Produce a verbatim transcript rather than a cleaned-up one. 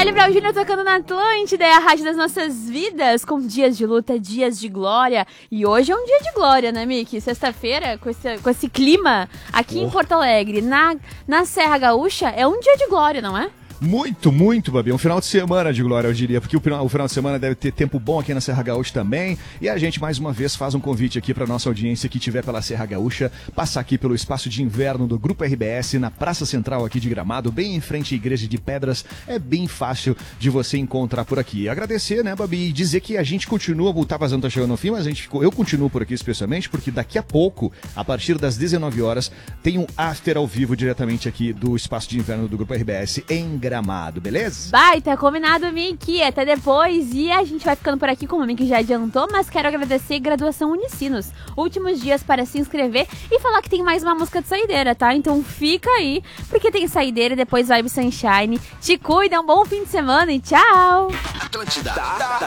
Charlie Brown Júnior tocando na Atlântida, é a rádio das nossas vidas, com dias de luta, dias de glória. E hoje é um dia de glória, né, Miki? Sexta-feira, com esse, com esse clima aqui oh. em Porto Alegre, na, na Serra Gaúcha, é um dia de glória, não é? Muito, muito, Babi. Um final de semana de glória, eu diria, porque o final, o final de semana deve ter tempo bom aqui na Serra Gaúcha também. E a gente, mais uma vez, faz um convite aqui para nossa audiência que estiver pela Serra Gaúcha, passar aqui pelo espaço de inverno do Grupo R B S, na Praça Central aqui de Gramado, bem em frente à Igreja de Pedras. É bem fácil de você encontrar por aqui. Agradecer, né, Babi, e dizer que a gente continua, o Tá Vazando tá chegando no fim, mas a gente ficou, eu continuo por aqui especialmente, porque daqui a pouco, a partir das dezenove horas, tem um after ao vivo diretamente aqui do espaço de inverno do Grupo R B S em Gramado, beleza? Baita, combinado, Miki. Até depois. E a gente vai ficando por aqui, como o Miki já adiantou, mas quero agradecer Graduação Unicinos. Últimos dias para se inscrever e falar que tem mais uma música de saideira, tá? Então fica aí, porque tem saideira e depois Vibe Sunshine. Te cuida, um bom fim de semana e tchau! Atlântida.